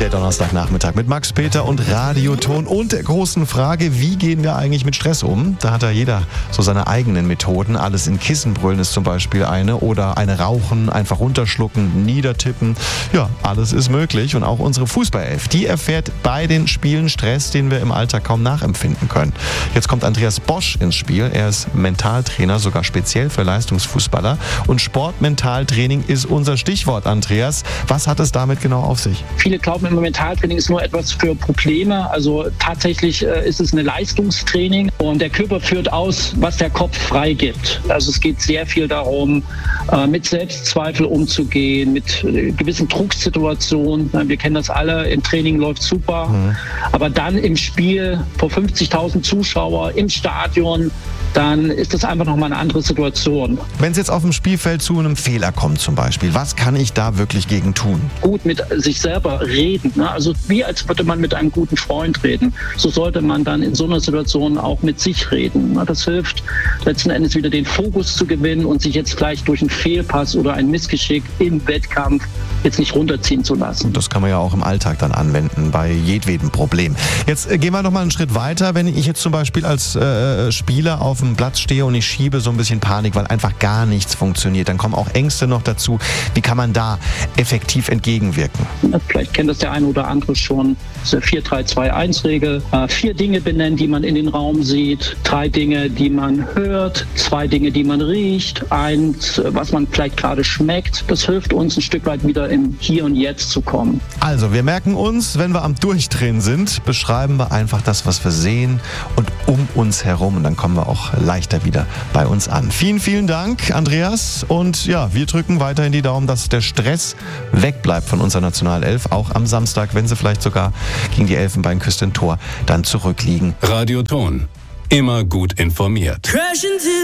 Der Donnerstagnachmittag mit Max, Peter und Radioton und der großen Frage, wie gehen wir eigentlich mit Stress um? Da hat ja jeder so seine eigenen Methoden. Alles in Kissen brüllen ist zum Beispiel eine oder eine rauchen, einfach runterschlucken, niedertippen. Ja, alles ist möglich und auch unsere Fußballelf, die erfährt bei den Spielen Stress, den wir im Alltag kaum nachempfinden können. Jetzt kommt Andreas Bosch ins Spiel. Er ist Mentaltrainer, sogar speziell für Leistungsfußballer. Und Sportmentaltraining ist unser Stichwort, Andreas. Was hat es damit genau auf sich? Viele glauben immer, Mentaltraining ist nur etwas für Probleme. Also tatsächlich ist es ein Leistungstraining und der Körper führt aus, was der Kopf freigibt. Also es geht sehr viel darum, mit Selbstzweifel umzugehen, mit gewissen Drucksituationen. Wir kennen das alle, im Training läuft super, aber dann im Spiel vor 50.000 Zuschauer im Stadion, dann ist das einfach nochmal eine andere Situation. Wenn es jetzt auf dem Spielfeld zu einem Fehler kommt zum Beispiel, was kann ich da wirklich gegen tun? Gut mit sich selber reden, ne? Also wie als würde man mit einem guten Freund reden. So sollte man dann in so einer Situation auch mit sich reden. Das hilft letzten Endes wieder den Fokus zu gewinnen und sich jetzt gleich durch einen Fehlpass oder ein Missgeschick im Wettkampf jetzt nicht runterziehen zu lassen. Das kann man ja auch im Alltag dann anwenden, bei jedwedem Problem. Jetzt gehen wir noch mal einen Schritt weiter. Wenn ich jetzt zum Beispiel als Spieler auf dem Platz stehe und ich schiebe so ein bisschen Panik, weil einfach gar nichts funktioniert, dann kommen auch Ängste noch dazu. Wie kann man da effektiv entgegenwirken? Vielleicht kennt das der eine oder andere schon. Das ist die 4-3-2-1-Regel. 4 Dinge benennen, die man in den Raum sieht. 3 Dinge, die man hört. 2 Dinge, die man riecht. 1, was man vielleicht gerade schmeckt. Das hilft uns ein Stück weit wieder im Hier und Jetzt zu kommen. Also, wir merken uns, wenn wir am Durchdrehen sind, beschreiben wir einfach das, was wir sehen und um uns herum. Und dann kommen wir auch leichter wieder bei uns an. Vielen, vielen Dank, Andreas. Und ja, wir drücken weiterhin die Daumen, dass der Stress wegbleibt von unserer Nationalelf. Auch am Samstag, wenn sie vielleicht sogar gegen die Elfenbeinküste ein Tor dann zurückliegen. Radioton. Immer gut informiert.